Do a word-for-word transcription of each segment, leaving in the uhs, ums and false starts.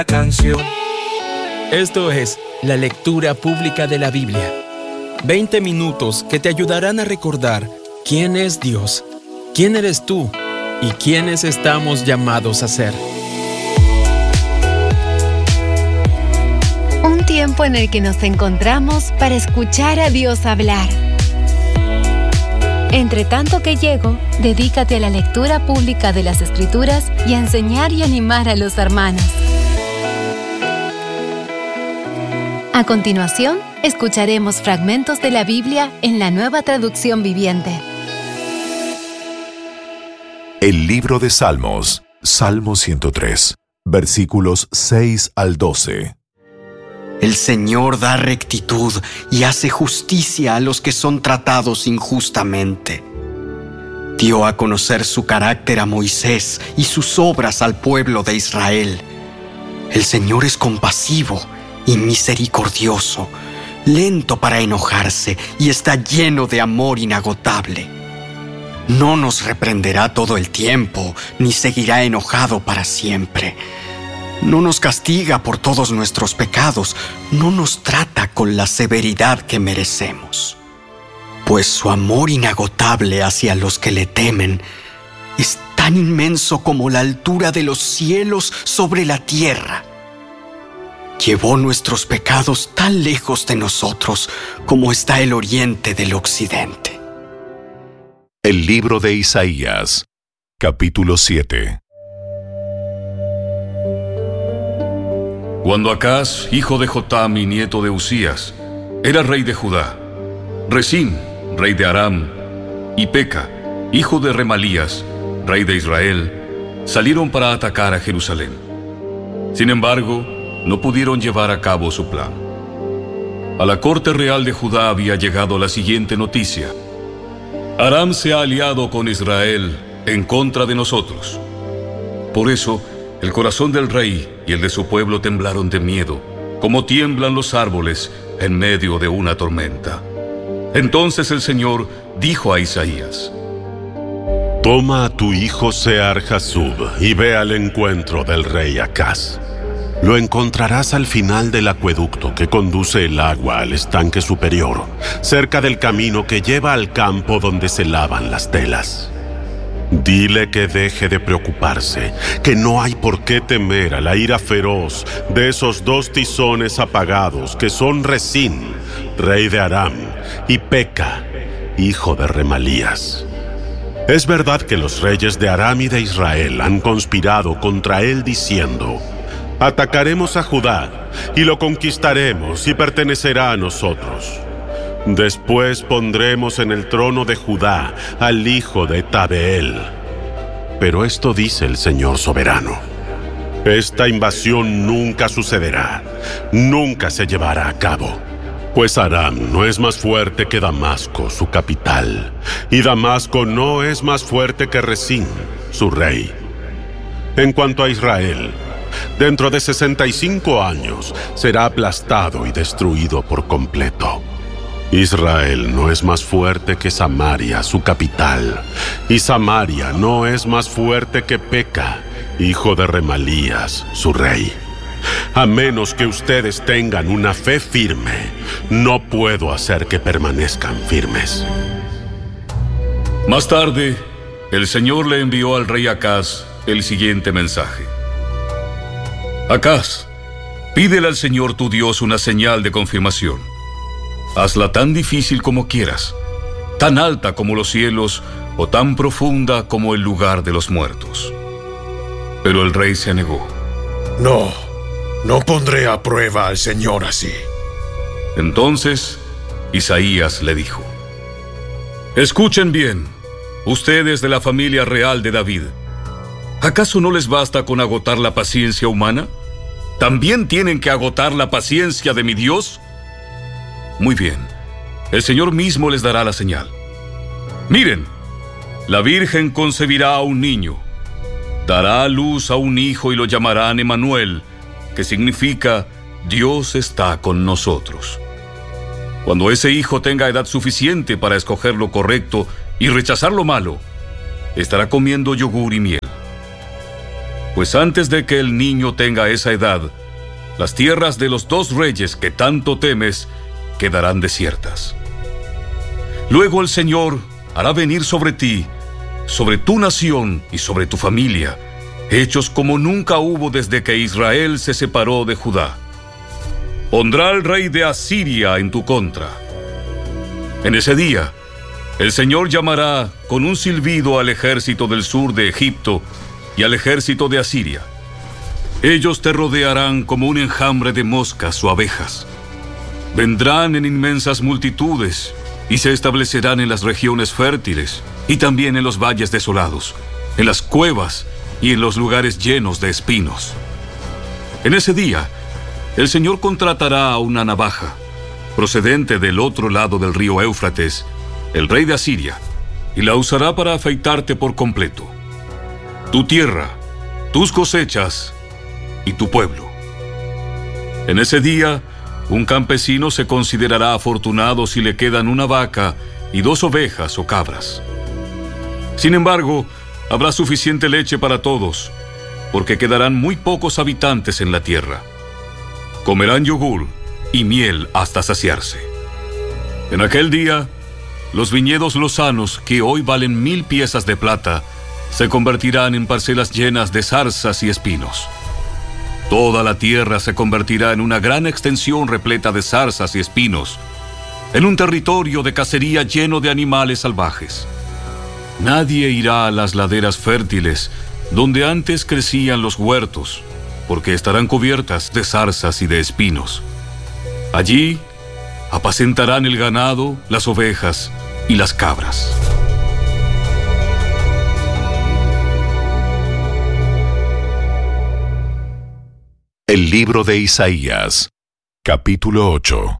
canción. Esto es la lectura pública de la Biblia. veinte minutos que te ayudarán a recordar quién es Dios, quién eres tú y quiénes estamos llamados a ser. Un tiempo en el que nos encontramos para escuchar a Dios hablar. Entre tanto que llego, dedícate a la lectura pública de las Escrituras y a enseñar y animar a los hermanos. A continuación, escucharemos fragmentos de la Biblia en la Nueva Traducción Viviente. El libro de Salmos, Salmo ciento tres, versículos seis al doce. El Señor da rectitud y hace justicia a los que son tratados injustamente. Dio a conocer su carácter a Moisés y sus obras al pueblo de Israel. El Señor es compasivo y misericordioso, lento para enojarse y está lleno de amor inagotable. No nos reprenderá todo el tiempo, ni seguirá enojado para siempre. No nos castiga por todos nuestros pecados, no nos trata con la severidad que merecemos. Pues su amor inagotable hacia los que le temen es tan inmenso como la altura de los cielos sobre la tierra. Llevó nuestros pecados tan lejos de nosotros como está el oriente del occidente. El libro de Isaías, capítulo siete. Cuando Acaz, hijo de Jotam y nieto de Usías, era rey de Judá, Resín, rey de Aram, y Peca, hijo de Remalías, rey de Israel, salieron para atacar a Jerusalén. Sin embargo, no pudieron llevar a cabo su plan. A la corte real de Judá había llegado la siguiente noticia: Aram se ha aliado con Israel en contra de nosotros. Por eso, el corazón del rey y el de su pueblo temblaron de miedo, como tiemblan los árboles en medio de una tormenta. Entonces el Señor dijo a Isaías: Toma a tu hijo Sear-Jasub y ve al encuentro del rey Acaz. Lo encontrarás al final del acueducto que conduce el agua al estanque superior, cerca del camino que lleva al campo donde se lavan las telas. Dile que deje de preocuparse, que no hay por qué temer a la ira feroz de esos dos tizones apagados que son Resín, rey de Aram, y Peca, hijo de Remalías. Es verdad que los reyes de Aram y de Israel han conspirado contra él diciendo: atacaremos a Judá y lo conquistaremos y pertenecerá a nosotros. Después pondremos en el trono de Judá al hijo de Tabeel. Pero esto dice el Señor soberano: esta invasión nunca sucederá, nunca se llevará a cabo. Pues Aram no es más fuerte que Damasco, su capital, y Damasco no es más fuerte que Resín, su rey. En cuanto a Israel, dentro de sesenta y cinco años será aplastado y destruido por completo. Israel no es más fuerte que Samaria, su capital, y Samaria no es más fuerte que Peca, hijo de Remalías, su rey. A menos que ustedes tengan una fe firme, no puedo hacer que permanezcan firmes. Más tarde, el Señor le envió al rey Acaz el siguiente mensaje: Acaz, pídele al Señor tu Dios una señal de confirmación. Hazla tan difícil como quieras, tan alta como los cielos o tan profunda como el lugar de los muertos. Pero el rey se negó. No, no pondré a prueba al Señor así. Entonces, Isaías le dijo: escuchen bien, ustedes de la familia real de David. ¿Acaso no les basta con agotar la paciencia humana? ¿También tienen que agotar la paciencia de mi Dios? Muy bien, el Señor mismo les dará la señal. Miren, la Virgen concebirá a un niño, dará a luz a un hijo y lo llamarán Emanuel, que significa Dios está con nosotros. Cuando ese hijo tenga edad suficiente para escoger lo correcto y rechazar lo malo, estará comiendo yogur y miel. pues antes de que el niño tenga esa edad, las tierras de los dos reyes que tanto temes quedarán desiertas. Luego el Señor hará venir sobre ti, sobre tu nación y sobre tu familia, hechos como nunca hubo desde que Israel se separó de Judá. Pondrá el rey de Asiria en tu contra. En ese día, el Señor llamará con un silbido al ejército del sur de Egipto y al ejército de Asiria. Ellos te rodearán como un enjambre de moscas o abejas. Vendrán en inmensas multitudes y se establecerán en las regiones fértiles y también en los valles desolados, en las cuevas y en los lugares llenos de espinos. En ese día, el Señor contratará a una navaja, procedente del otro lado del río Éufrates, el rey de Asiria, y la usará para afeitarte por completo. Tu tierra, tus cosechas y tu pueblo. En ese día, un campesino se considerará afortunado si le quedan una vaca y dos ovejas o cabras. Sin embargo, habrá suficiente leche para todos, porque quedarán muy pocos habitantes en la tierra. Comerán yogur y miel hasta saciarse. En aquel día, los viñedos lozanos, que hoy valen mil piezas de plata, se convertirán en parcelas llenas de zarzas y espinos. Toda la tierra se convertirá en una gran extensión repleta de zarzas y espinos, en un territorio de cacería lleno de animales salvajes. Nadie irá a las laderas fértiles, donde antes crecían los huertos, porque estarán cubiertas de zarzas y de espinos. Allí apacentarán el ganado, las ovejas y las cabras. El libro de Isaías, capítulo ocho.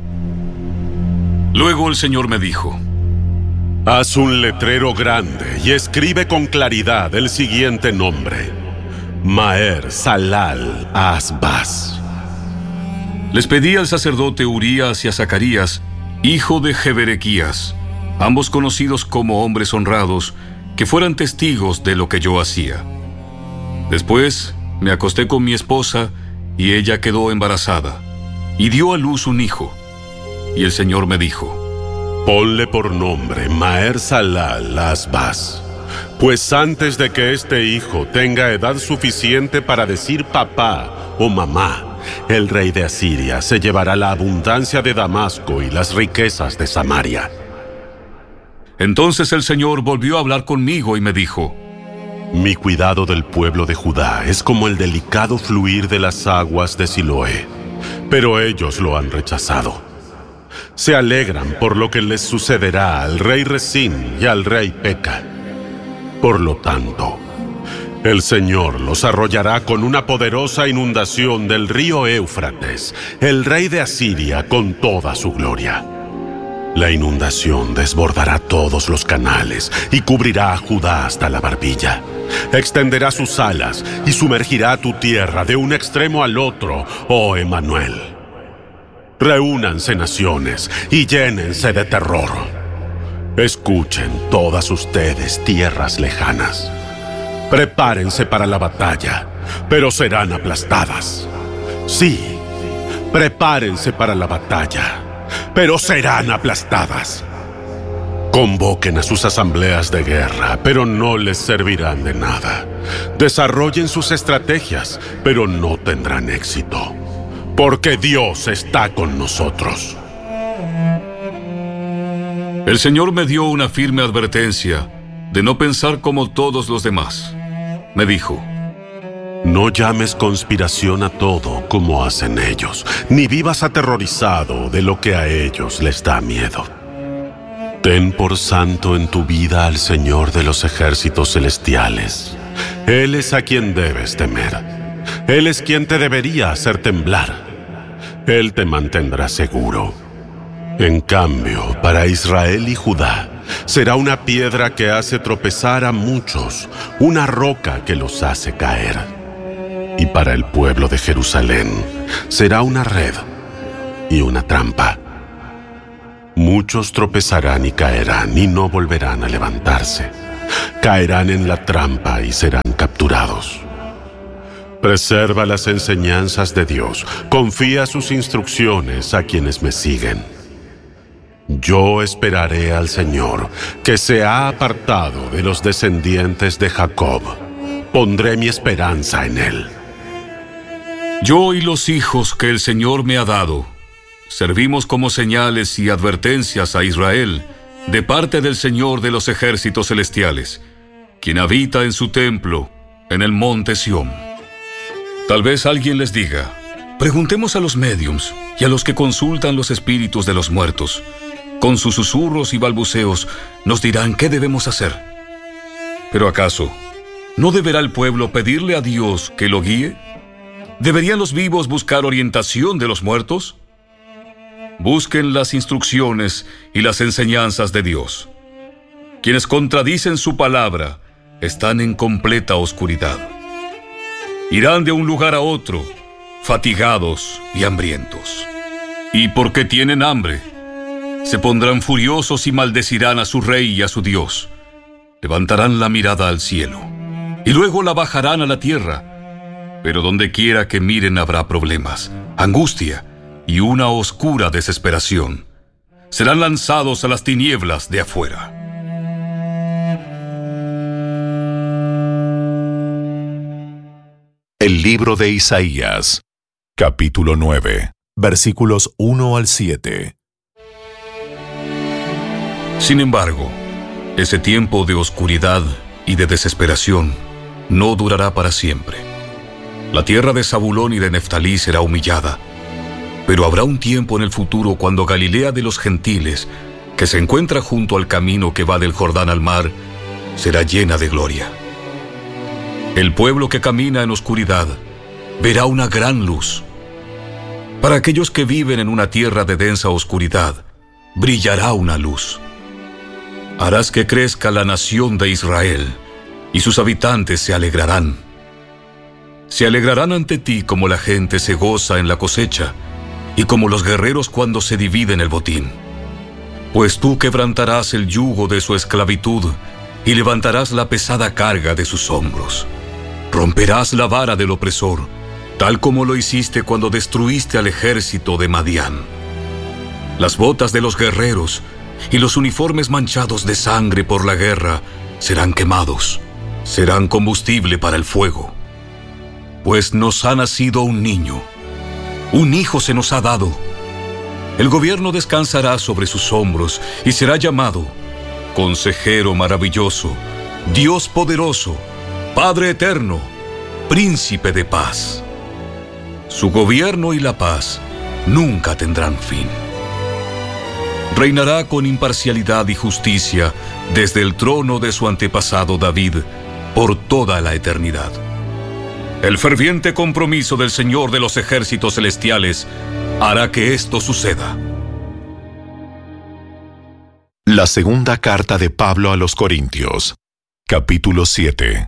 Luego el Señor me dijo: Haz un letrero grande y escribe con claridad el siguiente nombre: Maher Salal Asbaz. Les pedí al sacerdote Urías y a Zacarías, hijo de Jeberequías, ambos conocidos como hombres honrados, que fueran testigos de lo que yo hacía. Después me acosté con mi esposa y ella quedó embarazada y dio a luz un hijo. Y el Señor me dijo: Ponle por nombre Maher Salal Asbaz, pues antes de que este hijo tenga edad suficiente para decir papá o mamá, el rey de Asiria se llevará la abundancia de Damasco y las riquezas de Samaria. Entonces el Señor volvió a hablar conmigo y me dijo: Mi cuidado del pueblo de Judá es como el delicado fluir de las aguas de Siloé, pero ellos lo han rechazado. Se alegran por lo que les sucederá al rey Resín y al rey Peca. Por lo tanto, el Señor los arrollará con una poderosa inundación del río Éufrates, el rey de Asiria con toda su gloria. La inundación desbordará todos los canales y cubrirá a Judá hasta la barbilla. Extenderá sus alas y sumergirá tu tierra de un extremo al otro, oh Emmanuel. Reúnanse naciones y llénense de terror. Escuchen todas ustedes, tierras lejanas. Prepárense para la batalla, pero serán aplastadas. Sí, prepárense para la batalla, pero serán aplastadas. Convoquen a sus asambleas de guerra, pero no les servirán de nada. Desarrollen sus estrategias, pero no tendrán éxito, porque Dios está con nosotros. El Señor me dio una firme advertencia de no pensar como todos los demás. Me dijo: No llames conspiración a todo como hacen ellos, ni vivas aterrorizado de lo que a ellos les da miedo. Ten por santo en tu vida al Señor de los ejércitos celestiales. Él es a quien debes temer. Él es quien te debería hacer temblar. Él te mantendrá seguro. En cambio, para Israel y Judá, será una piedra que hace tropezar a muchos, una roca que los hace caer. Y para el pueblo de Jerusalén, será una red y una trampa. Muchos tropezarán y caerán y no volverán a levantarse. Caerán en la trampa y serán capturados. Preserva las enseñanzas de Dios. Confía sus instrucciones a quienes me siguen. Yo esperaré al Señor, que se ha apartado de los descendientes de Jacob. Pondré mi esperanza en Él. Yo y los hijos que el Señor me ha dado, servimos como señales y advertencias a Israel, de parte del Señor de los ejércitos celestiales, quien habita en su templo, en el monte Sión. Tal vez alguien les diga, preguntemos a los médiums y a los que consultan los espíritus de los muertos. Con sus susurros y balbuceos nos dirán qué debemos hacer. ¿Pero acaso no deberá el pueblo pedirle a Dios que lo guíe? ¿Deberían los vivos buscar orientación de los muertos? Busquen las instrucciones y las enseñanzas de Dios. Quienes contradicen su palabra están en completa oscuridad. Irán de un lugar a otro, fatigados y hambrientos. Y porque tienen hambre, se pondrán furiosos y maldecirán a su rey y a su Dios. Levantarán la mirada al cielo, y luego la bajarán a la tierra. Pero donde quiera que miren habrá problemas, angustia y una oscura desesperación. Serán lanzados a las tinieblas de afuera. El libro de Isaías, capítulo nueve, versículos uno al siete. Sin embargo, ese tiempo de oscuridad y de desesperación no durará para siempre. La tierra de Zabulón y de Neftalí será humillada, pero habrá un tiempo en el futuro cuando Galilea de los gentiles, que se encuentra junto al camino que va del Jordán al mar, será llena de gloria. El pueblo que camina en oscuridad verá una gran luz. Para aquellos que viven en una tierra de densa oscuridad, brillará una luz. Harás que crezca la nación de Israel, y sus habitantes se alegrarán. Se alegrarán ante ti como la gente se goza en la cosecha, y como los guerreros cuando se dividen el botín. Pues tú quebrantarás el yugo de su esclavitud, y levantarás la pesada carga de sus hombros. Romperás la vara del opresor, tal como lo hiciste cuando destruiste al ejército de Madián. Las botas de los guerreros y los uniformes manchados de sangre por la guerra serán quemados, serán combustible para el fuego. Pues nos ha nacido un niño, un hijo se nos ha dado. El gobierno descansará sobre sus hombros y será llamado Consejero Maravilloso, Dios Poderoso, Padre Eterno, Príncipe de Paz. Su gobierno y la paz nunca tendrán fin. Reinará con imparcialidad y justicia desde el trono de su antepasado David por toda la eternidad. El ferviente compromiso del Señor de los ejércitos celestiales hará que esto suceda. La segunda carta de Pablo a los Corintios, capítulo siete.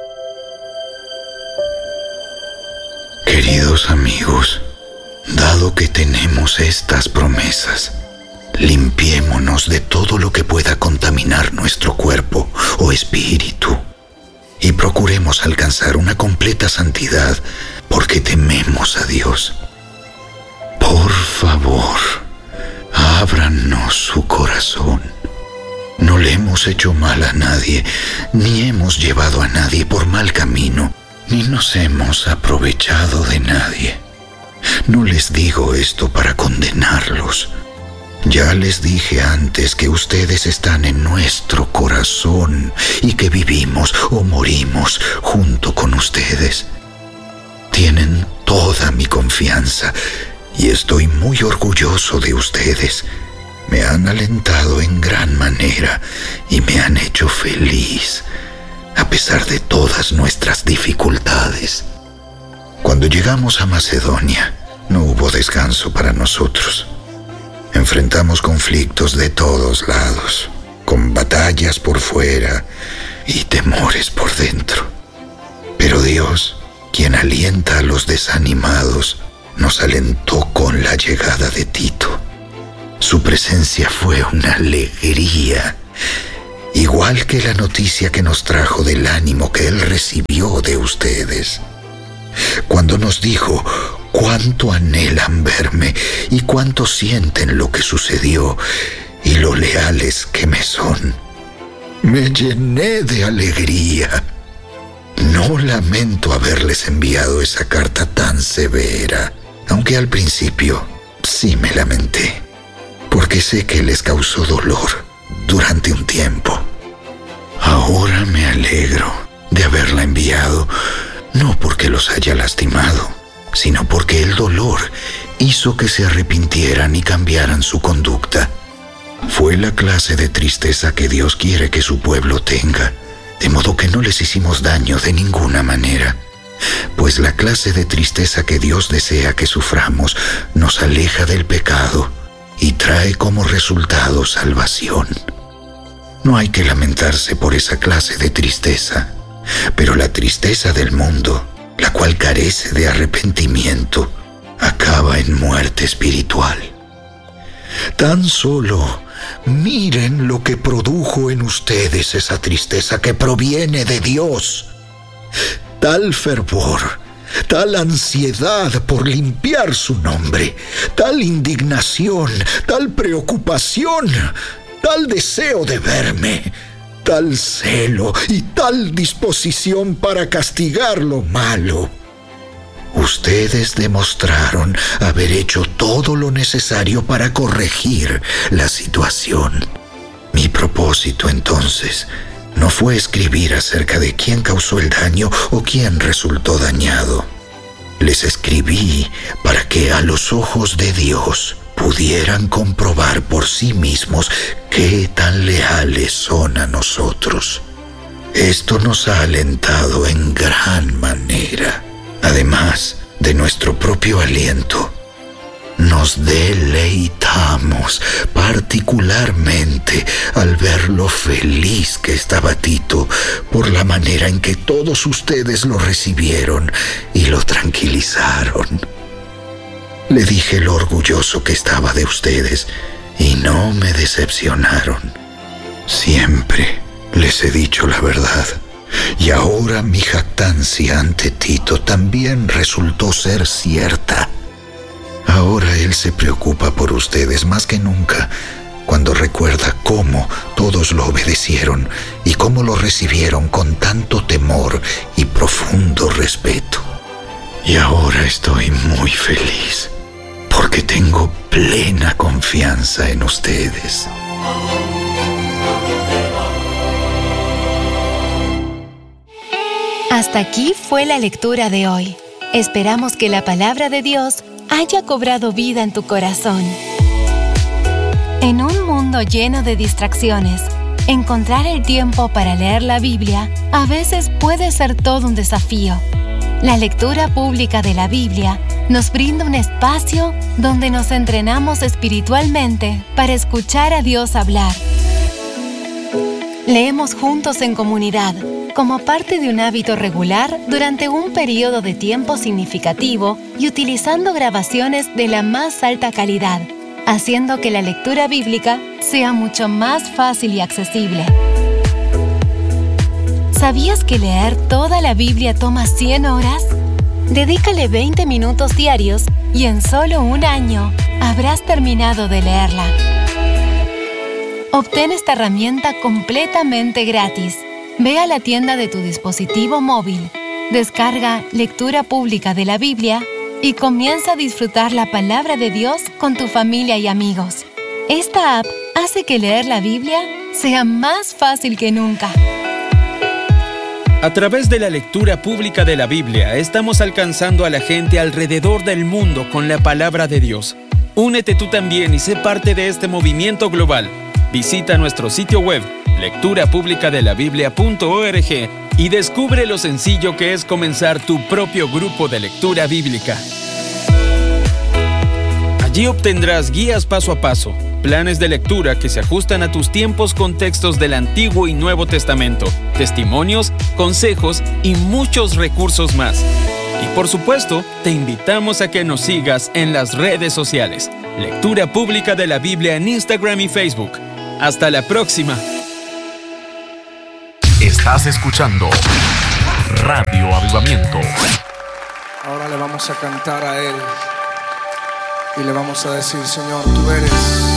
Queridos amigos, dado que tenemos estas promesas, limpiémonos de todo lo que pueda contaminar nuestro cuerpo o espíritu y procuremos alcanzar una completa santidad porque tememos a Dios. Por favor, ábranos su corazón. No le hemos hecho mal a nadie, ni hemos llevado a nadie por mal camino, ni nos hemos aprovechado de nadie. No les digo esto para condenarlos. Ya les dije antes que ustedes están en nuestro corazón y que vivimos o morimos junto con ustedes. Tienen toda mi confianza y estoy muy orgulloso de ustedes. Me han alentado en gran manera y me han hecho feliz, a pesar de todas nuestras dificultades. Cuando llegamos a Macedonia, no hubo descanso para nosotros. Enfrentamos conflictos de todos lados, con batallas por fuera y temores por dentro. Pero Dios, quien alienta a los desanimados, nos alentó con la llegada de Tito. Su presencia fue una alegría, igual que la noticia que nos trajo del ánimo que él recibió de ustedes. cuando nos dijo cuánto anhelan verme y cuánto sienten lo que sucedió y lo leales que me son. Me llené de alegría. No lamento haberles enviado esa carta tan severa, aunque al principio sí me lamenté, porque sé que les causó dolor durante un tiempo. Ahora me alegro de haberla enviado, no porque los haya lastimado, sino porque el dolor hizo que se arrepintieran y cambiaran su conducta. Fue la clase de tristeza que Dios quiere que su pueblo tenga, de modo que no les hicimos daño de ninguna manera, pues la clase de tristeza que Dios desea que suframos nos aleja del pecado y trae como resultado salvación. No hay que lamentarse por esa clase de tristeza, pero la tristeza del mundo, la cual carece de arrepentimiento, acaba en muerte espiritual. Tan solo miren lo que produjo en ustedes esa tristeza que proviene de Dios. Tal fervor, tal ansiedad por limpiar su nombre, tal indignación, tal preocupación, tal deseo de verme, tal celo y tal disposición para castigar lo malo. Ustedes demostraron haber hecho todo lo necesario para corregir la situación. Mi propósito, entonces, no fue escribir acerca de quién causó el daño o quién resultó dañado. Les escribí para que a los ojos de Dios pudieran comprobar por sí mismos qué tan leales son a nosotros. Esto nos ha alentado en gran manera. Además de nuestro propio aliento, nos deleitamos particularmente al ver lo feliz que estaba Tito por la manera en que todos ustedes lo recibieron y lo tranquilizaron. Le dije lo orgulloso que estaba de ustedes y no me decepcionaron. Siempre les he dicho la verdad. Y ahora mi jactancia ante Tito también resultó ser cierta. Ahora él se preocupa por ustedes más que nunca, cuando recuerda cómo todos lo obedecieron y cómo lo recibieron con tanto temor y profundo respeto. Y ahora estoy muy feliz, porque tengo plena confianza en ustedes. Hasta aquí fue la lectura de hoy. Esperamos que la palabra de Dios haya cobrado vida en tu corazón. En un mundo lleno de distracciones, encontrar el tiempo para leer la Biblia a veces puede ser todo un desafío. La lectura pública de la Biblia nos brinda un espacio donde nos entrenamos espiritualmente para escuchar a Dios hablar. Leemos juntos en comunidad, como parte de un hábito regular durante un periodo de tiempo significativo y utilizando grabaciones de la más alta calidad, haciendo que la lectura bíblica sea mucho más fácil y accesible. ¿Sabías que leer toda la Biblia toma cien horas? Dedícale veinte minutos diarios y en solo un año habrás terminado de leerla. Obtén esta herramienta completamente gratis. Ve a la tienda de tu dispositivo móvil, descarga Lectura Pública de la Biblia y comienza a disfrutar la palabra de Dios con tu familia y amigos. Esta app hace que leer la Biblia sea más fácil que nunca. A través de la lectura pública de la Biblia, estamos alcanzando a la gente alrededor del mundo con la palabra de Dios. Únete tú también y sé parte de este movimiento global. Visita nuestro sitio web lectura pública de la biblia punto org y descubre lo sencillo que es comenzar tu propio grupo de lectura bíblica. Allí obtendrás guías paso a paso, planes de lectura que se ajustan a tus tiempos con textos del Antiguo y Nuevo Testamento, testimonios, consejos y muchos recursos más. Y por supuesto, te invitamos a que nos sigas en las redes sociales. Lectura Pública de la Biblia en Instagram y Facebook. Hasta la próxima. Estás escuchando Radio Avivamiento. Ahora le vamos a cantar a Él y le vamos a decir: Señor, tú eres